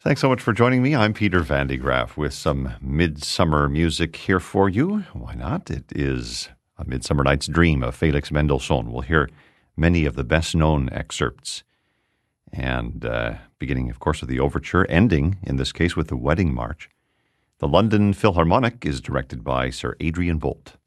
Thanks so much for joining me. I'm Peter Van de Graaff with some midsummer music here for you. Why not? It is A Midsummer Night's Dream of Felix Mendelssohn. We'll hear many of the best-known excerpts. And beginning, of course, with the overture, ending, in this case, with the Wedding March. The London Philharmonic is directed by Sir Adrian Boult.